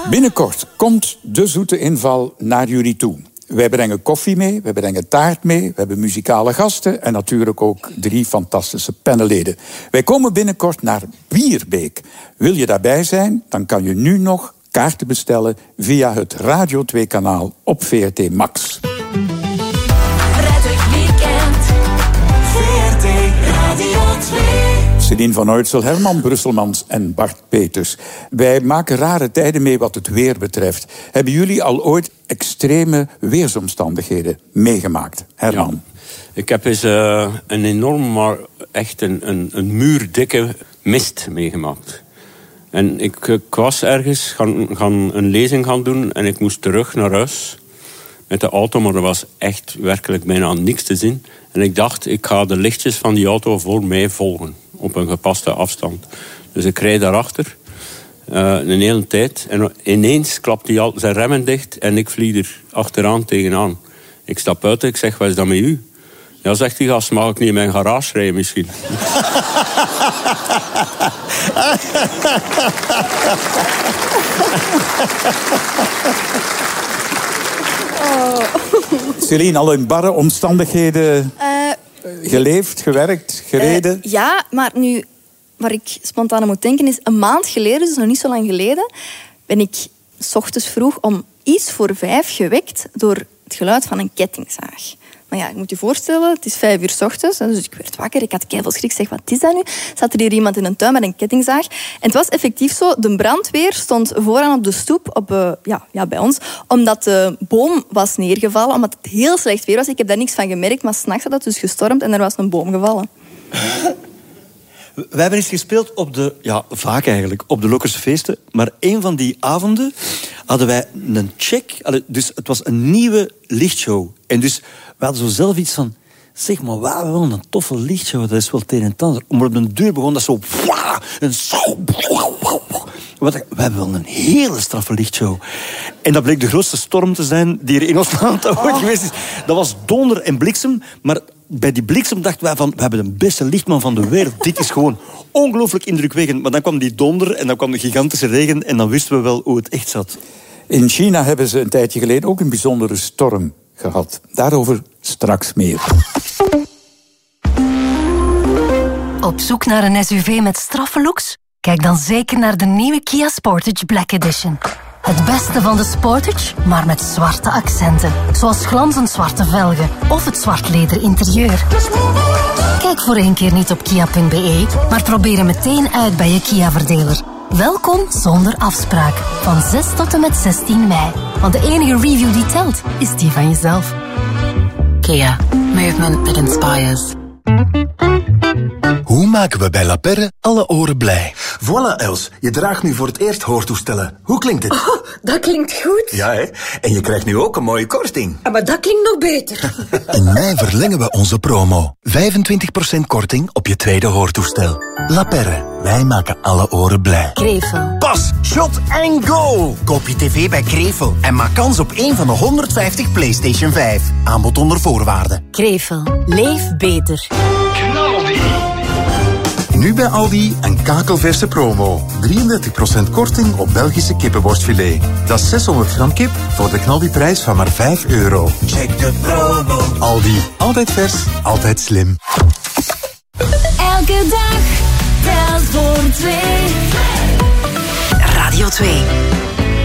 Binnenkort komt de zoete inval naar jullie toe. Wij brengen koffie mee, wij brengen taart mee, we hebben muzikale gasten en natuurlijk ook 3 fantastische panelleden. Wij komen binnenkort naar Bierbeek. Wil je daarbij zijn, dan kan je nu nog kaarten bestellen via het Radio 2-kanaal op VRT Max. Prettig weekend, VRT Radio 2. Céline van Uytsel, Herman Brusselmans en Bart Peters. Wij maken rare tijden mee wat het weer betreft. Hebben jullie al ooit extreme weersomstandigheden meegemaakt? Herman? Ja. Ik heb eens een enorm, maar echt een muurdikke mist meegemaakt. En ik was ergens gaan een lezing gaan doen en ik moest terug naar huis met de auto, maar er was echt werkelijk bijna niks te zien. En ik dacht, ik ga de lichtjes van die auto voor mij volgen op een gepaste afstand. Dus ik rijd daarachter een hele tijd en ineens klapt hij al zijn remmen dicht en ik vlieg er achteraan tegenaan. Ik stap uit en ik zeg, wat is dat met u? Ja, zegt die gast, mag ik niet in mijn garage rijden misschien? Céline, al in barre omstandigheden geleefd, gewerkt, gereden? Ja, maar nu, waar ik spontaan aan moet denken is, een maand geleden, dus nog niet zo lang geleden, ben ik 's ochtends vroeg om iets voor 5 gewekt door het geluid van een kettingzaag. Maar ja, ik moet je voorstellen, het is 5 uur 's ochtends, dus ik werd wakker, ik had keiveel schrik, zeg, wat is dat nu? Zat er hier iemand in een tuin met een kettingzaag? En het was effectief zo, de brandweer stond vooraan op de stoep bij ons, omdat de boom was neergevallen, omdat het heel slecht weer was. Ik heb daar niks van gemerkt, maar 's nachts had het dus gestormd en er was een boom gevallen. Wij hebben eens gespeeld vaak eigenlijk, op de Lokkerse feesten. Maar een van die avonden hadden wij een check. Dus het was een nieuwe lichtshow. En dus we hadden zo zelf iets van, zeg maar, we hebben wel een toffe lichtshow. Dat is wel het een en het ander. Maar op de deur begon dat zo... En zo... We hebben wel een hele straffe lichtshow. En dat bleek de grootste storm te zijn die er in ons land ooit geweest is. Dat was donder en bliksem, maar bij die bliksem dachten wij van, we hebben de beste lichtman van de wereld. Dit is gewoon ongelooflijk indrukwekkend. Maar dan kwam die donder en dan kwam de gigantische regen en dan wisten we wel hoe het echt zat. In China hebben ze een tijdje geleden ook een bijzondere storm gehad. Daarover straks meer. Op zoek naar een SUV met straffe looks? Kijk dan zeker naar de nieuwe Kia Sportage Black Edition. Het beste van de Sportage, maar met zwarte accenten. Zoals glanzend zwarte velgen of het zwart leder interieur. Kijk voor 1 keer niet op kia.be, maar probeer hem meteen uit bij je Kia-verdeler. Welkom zonder afspraak. Van 6 tot en met 16 mei. Want de enige review die telt, is die van jezelf. Kia. Movement that inspires. Hoe maken we bij La Perre alle oren blij? Voilà, Els. Je draagt nu voor het eerst hoortoestellen. Hoe klinkt het? Oh, dat klinkt goed. Ja, hè? En je krijgt nu ook een mooie korting. Maar dat klinkt nog beter. In mei verlengen we onze promo. 25% korting op je tweede hoortoestel. La Perre. Wij maken alle oren blij. Krevel. Pas, shot en go! Koop je tv bij Krevel en maak kans op 1 van de 150 PlayStation 5. Aanbod onder voorwaarden. Krevel. Leef beter. Nu bij Aldi een kakelverse promo. 33% korting op Belgische kippenborstfilet. Dat is 600 gram kip voor de knaldiprijs van maar €5. Check de promo. Aldi. Altijd vers, altijd slim. Elke dag telt voor 2. Radio 2.